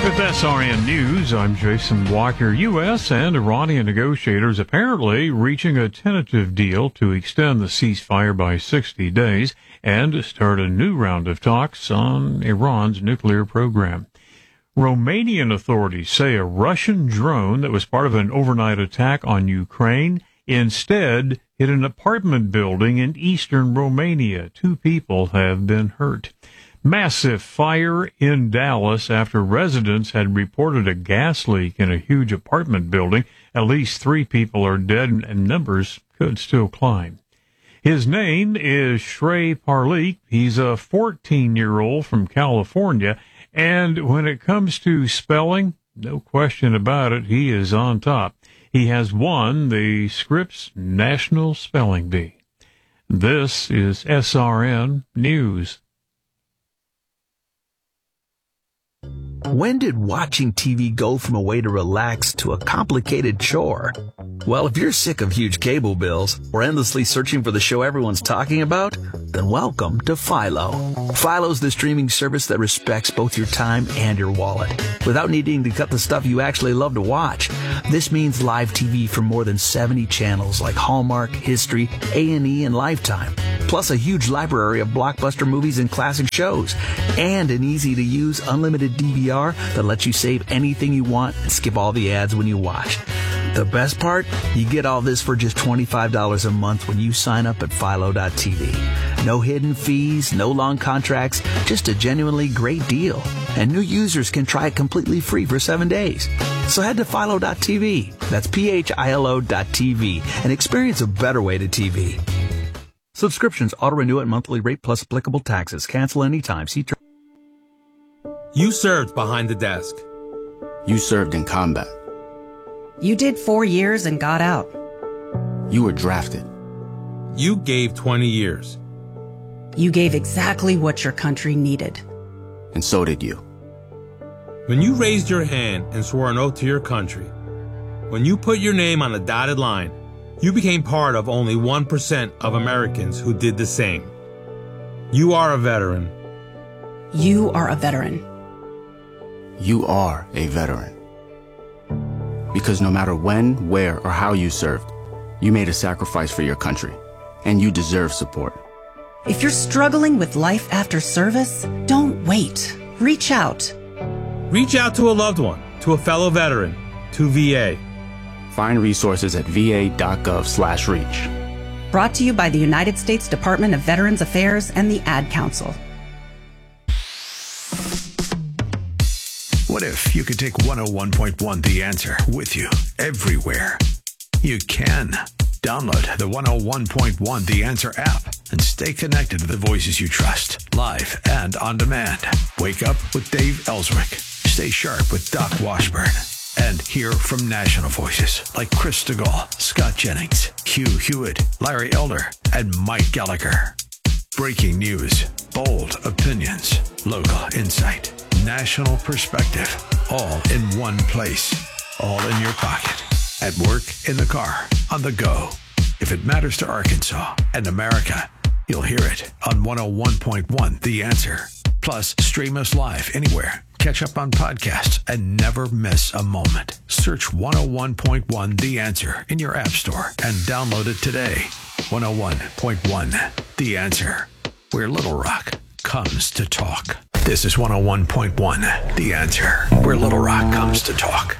With SRN News, I'm Jason Walker. U.S. and Iranian negotiators apparently reaching a tentative deal to extend the ceasefire by 60 days and start a new round of talks on Iran's nuclear program. Romanian authorities say a Russian drone that was part of an overnight attack on Ukraine instead hit an apartment building in eastern Romania. 2 people have been hurt. Massive fire in Dallas after residents had reported a gas leak in a huge apartment building. At least 3 people are dead and numbers could still climb. His name is Shrey Parlik. He's a 14-year-old from California. And when it comes to spelling, no question about it, he is on top. He has won the Scripps National Spelling Bee. This is SRN News. When did watching TV go from a way to relax to a complicated chore? Well, if you're sick of huge cable bills or endlessly searching for the show everyone's talking about, then welcome to Philo. Philo's the streaming service that respects both your time and your wallet without needing to cut the stuff you actually love to watch. This means live TV from more than 70 channels like Hallmark, History, A&E, and Lifetime, plus a huge library of blockbuster movies and classic shows, and an easy-to-use unlimited DVR that lets you save anything you want and skip all the ads when you watch. The best part? You get all this for just $25 a month when you sign up at Philo.tv. No hidden fees, no long contracts, just a genuinely great deal. And new users can try it completely free for 7 days. So head to Philo.tv. That's PHILO.tv and experience a better way to TV. Subscriptions auto-renew at monthly rate plus applicable taxes. Cancel anytime. See terms. You served behind the desk. You served in combat. You did 4 years and got out. You were drafted. You gave 20 years. You gave exactly what your country needed. And so did you. When you raised your hand and swore an oath to your country, when you put your name on a dotted line, you became part of only 1% of Americans who did the same. You are a veteran. You are a veteran. You are a veteran. Because no matter when, where, or how you served, you made a sacrifice for your country, and you deserve support. If you're struggling with life after service, don't wait. Reach out. Reach out to a loved one, to a fellow veteran, to VA. Find resources at va.gov/reach. Brought to you by the United States Department of Veterans Affairs and the Ad Council. What if you could take 101.1 The Answer with you everywhere? You can. Download the 101.1 The Answer app and stay connected to the voices you trust, live and on demand. Wake up with Dave Ellswick. Stay sharp with Doc Washburn. And hear from national voices like Chris DeGaulle, Scott Jennings, Hugh Hewitt, Larry Elder, and Mike Gallagher. Breaking news, bold opinions, local insight, national perspective, all in one place, all in your pocket, at work, in the car, on the go. If it matters to Arkansas and America, you'll hear it on 101.1 The Answer. Plus, stream us live anywhere. Catch up on podcasts and never miss a moment. Search 101.1 The Answer in your app store and download it today. 101.1 The Answer, where Little Rock comes to talk. This is 101.1 The Answer, where Little Rock comes to talk.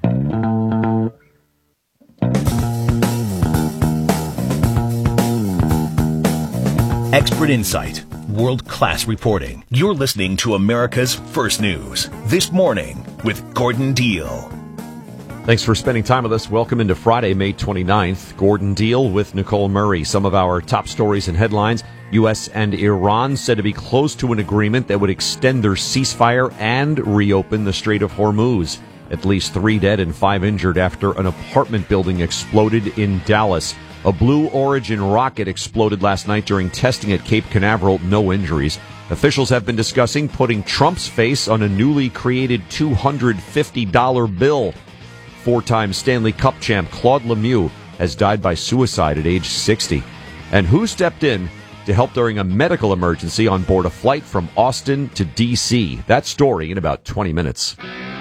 Expert insight, world-class reporting. You're listening to America's First News. This Morning with Gordon Deal. Thanks for spending time with us. Welcome into Friday, May 29th. Gordon Deal with Nicole Murray. Some of our top stories and headlines. U.S. and Iran said to be close to an agreement that would extend their ceasefire and reopen the Strait of Hormuz. At least 3 dead and 5 injured after an apartment building exploded in Dallas. A Blue Origin rocket exploded last night during testing at Cape Canaveral. No injuries. Officials have been discussing putting Trump's face on a newly created $250 bill. 4-time Stanley Cup champ Claude Lemieux has died by suicide at age 60. And who stepped in to help during a medical emergency on board a flight from Austin to D.C.? That story in about 20 minutes.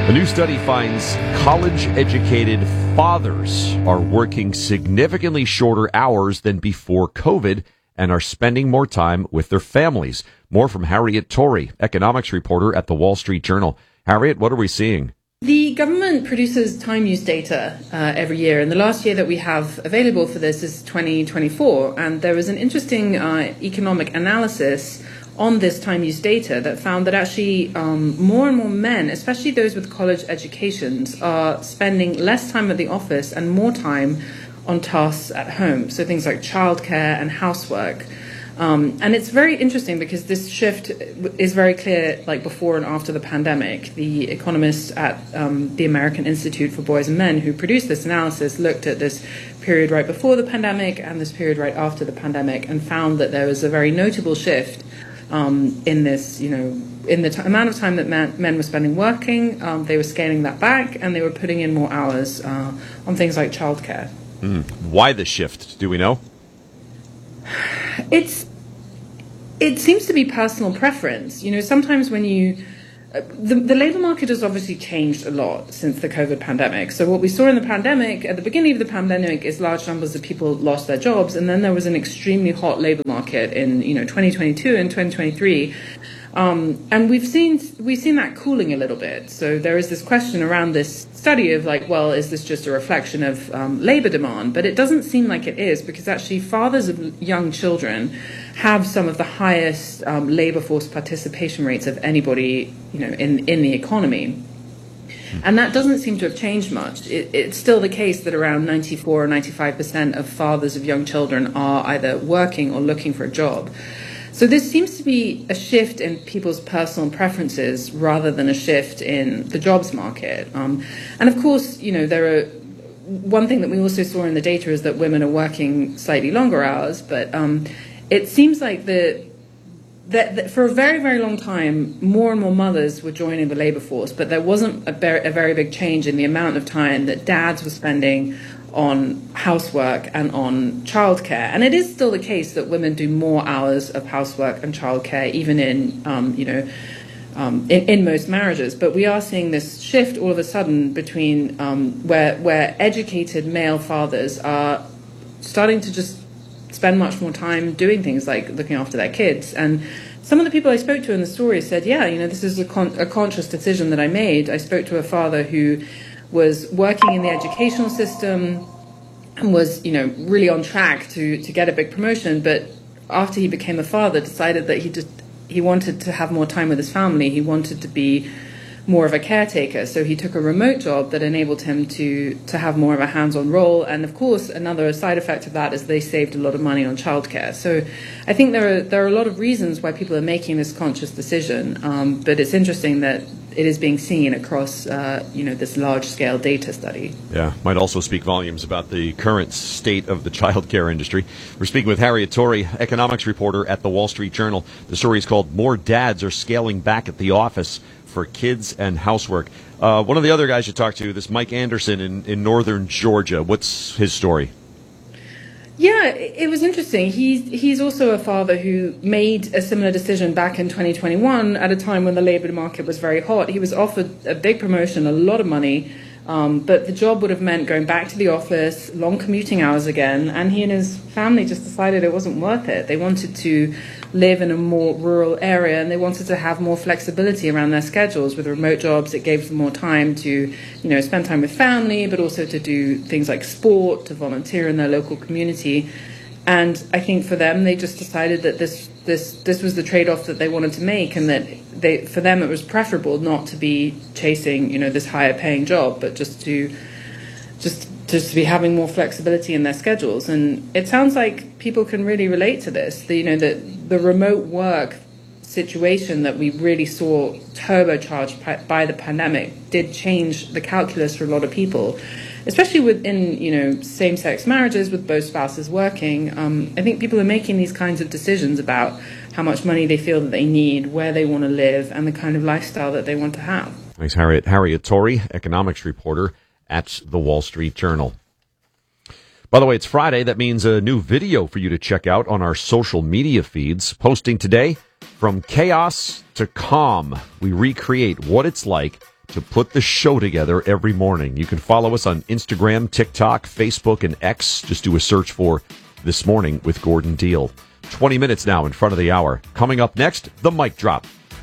A new study finds college-educated fathers are working significantly shorter hours than before COVID and are spending more time with their families. More from Harriet Torrey, economics reporter at the Wall Street Journal. Harriet, what are we seeing? The government produces time use data every year, and the last year that we have available for this is 2024. And there was an interesting economic analysis on this time use data that found that actually more and more men, especially those with college educations, are spending less time at the office and more time on tasks at home. So things like childcare and housework. And it's very interesting because this shift is very clear, like before and after the pandemic. The economists at the American Institute for Boys and Men who produced this analysis looked at this period right before the pandemic and this period right after the pandemic and found that there was a very notable shift in this, in the amount of time that men were spending working. They were scaling that back and they were putting in more hours on things like childcare. Why the shift? Do we know? It seems to be personal preference. Sometimes when the labor market has obviously changed a lot since the COVID pandemic. So what we saw in the pandemic, at the beginning of the pandemic, is large numbers of people lost their jobs, and then there was an extremely hot labor market in 2022 and 2023. And we've seen that cooling a little bit. So there is this question around this study of is this just a reflection of labor demand? But it doesn't seem like it is, because actually fathers of young children have some of the highest labor force participation rates of anybody in the economy. And that doesn't seem to have changed much. It's still the case that around 94 or 95% of fathers of young children are either working or looking for a job. So this seems to be a shift in people's personal preferences rather than a shift in the jobs market. And of course, one thing that we also saw in the data is that women are working slightly longer hours, but it seems like that for a very, very long time, more and more mothers were joining the labor force, but there wasn't a very big change in the amount of time that dads were spending on housework and on childcare. And it is still the case that women do more hours of housework and childcare, even in most marriages. But we are seeing this shift all of a sudden between where educated male fathers are starting to just spend much more time doing things like looking after their kids. And some of the people I spoke to in the story said, this is a conscious decision that I made. I spoke to a father who was working in the educational system and was, really on track to get a big promotion. But after he became a father, decided that he wanted to have more time with his family. He wanted to be more of a caretaker. So he took a remote job that enabled him to have more of a hands-on role. And of course, another side effect of that is they saved a lot of money on childcare. So I think there are a lot of reasons why people are making this conscious decision. But it's interesting that it is being seen across, this large-scale data study. Yeah, might also speak volumes about the current state of the childcare industry. We're speaking with Harriet Torrey, economics reporter at the Wall Street Journal. The story is called "More Dads Are Scaling Back at the Office for Kids and Housework." One of the other guys you talked to, this Mike Anderson in northern Georgia. What's his story? Yeah, it was interesting. He's also a father who made a similar decision back in 2021 at a time when the labor market was very hot. He was offered a big promotion, a lot of money, but the job would have meant going back to the office, long commuting hours again, and he and his family just decided it wasn't worth it. They wanted to live in a more rural area, and they wanted to have more flexibility around their schedules. With remote jobs, it gave them more time to, spend time with family, but also to do things like sport, to volunteer in their local community. And I think for them, they just decided that this was the trade-off that they wanted to make, and that for them it was preferable not to be chasing, this higher-paying job, but just to be having more flexibility in their schedules. And it sounds like people can really relate to this. The remote work situation that we really saw turbocharged by the pandemic did change the calculus for a lot of people, especially within same-sex marriages with both spouses working. I think people are making these kinds of decisions about how much money they feel that they need, where they want to live, and the kind of lifestyle that they want to have. Thanks, Harriet. Harriet Torrey, economics reporter at the Wall Street Journal. By the way, it's Friday. That means a new video for you to check out on our social media feeds. Posting today, From Chaos to Calm, we recreate what it's like to put the show together every morning. You can follow us on Instagram, TikTok, Facebook, and X. Just do a search for This Morning with Gordon Deal. 20 minutes now in front of the hour. Coming up next, the mic drop.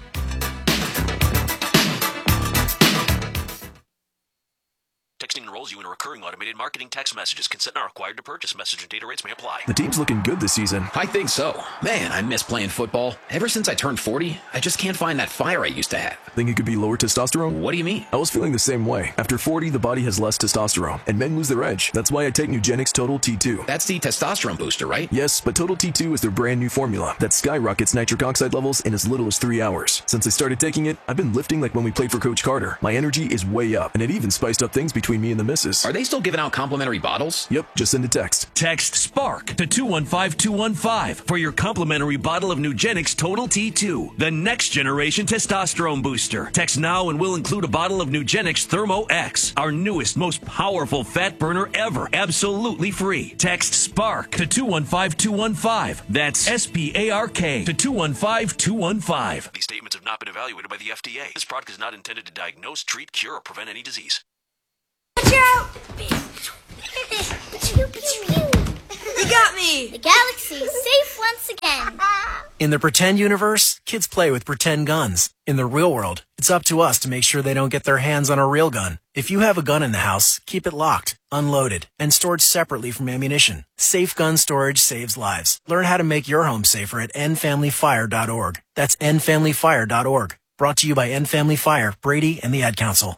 Texting enrolls you in a recurring automated marketing text messages. Consent not required to purchase. Message and data rates may apply. The team's looking good this season. I think so. Man, I miss playing football. Ever since I turned 40, I just can't find that fire I used to have. Think it could be lower testosterone? What do you mean? I was feeling the same way. After 40, the body has less testosterone, and men lose their edge. That's why I take Nugenix Total T2. That's the testosterone booster, right? Yes, but Total T2 is their brand new formula that skyrockets nitric oxide levels in as little as 3 hours. Since I started taking it, I've been lifting like when we played for Coach Carter. My energy is way up, and it even spiced up things between me and the missus. Are they still giving out complimentary bottles? Yep, just send a text. Text SPARK to 215215 for your complimentary bottle of Nugenix Total T2, the next generation testosterone booster. Text now and we'll include a bottle of Nugenix Thermo X, our newest, most powerful fat burner ever, absolutely free. Text SPARK to 215215. That's SPARK to 215215. These statements have not been evaluated by the FDA. This product is not intended to diagnose, treat, cure, or prevent any disease. You got me! The galaxy is safe once again. In the pretend universe, kids play with pretend guns. In the real world, it's up to us to make sure they don't get their hands on a real gun. If you have a gun in the house, keep it locked, unloaded, and stored separately from ammunition. Safe gun storage saves lives. Learn how to make your home safer at endfamilyfire.org. That's endfamilyfire.org. Brought to you by End Family Fire, Brady, and the Ad Council.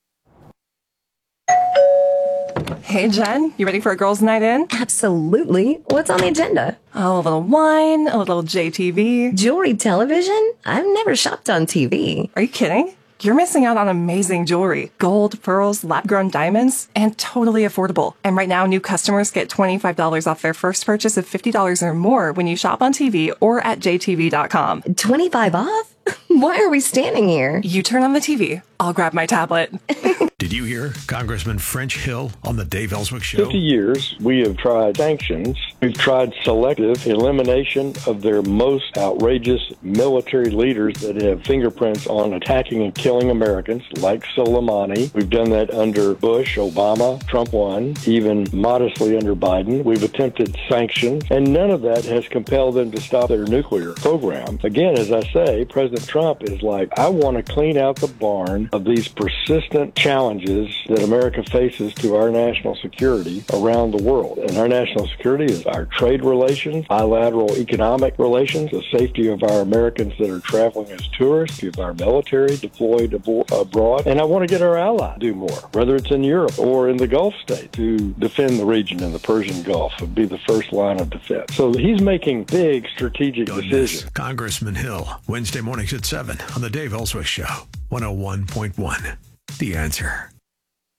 Hey, Jen, you ready for a girls' night in? Absolutely. What's on the agenda? Oh, a little wine, a little JTV. Jewelry television? I've never shopped on TV. Are you kidding? You're missing out on amazing jewelry. Gold, pearls, lab-grown diamonds, and totally affordable. And right now, new customers get $25 off their first purchase of $50 or more when you shop on TV or at jtv.com. 25 off? Why are we standing here? You turn on the TV. I'll grab my tablet. Did you hear Congressman French Hill on the Dave Ellswick Show? 50 years, we have tried sanctions. We've tried selective elimination of their most outrageous military leaders that have fingerprints on attacking and killing Americans, like Soleimani. We've done that under Bush, Obama, Trump 1, even modestly under Biden. We've attempted sanctions, and none of that has compelled them to stop their nuclear program. Again, as I say, President Trump is like, I want to clean out the barn of these persistent challenges that America faces to our national security around the world. And our national security is our trade relations, bilateral economic relations, the safety of our Americans that are traveling as tourists, of our military deployed abroad. And I want to get our allies to do more, whether it's in Europe or in the Gulf states, to defend the region in the Persian Gulf and be the first line of defense. So he's making big strategic decisions. Congressman Hill, Wednesday mornings at 7 on the Dave Ellswick Show, 101.1. The Answer.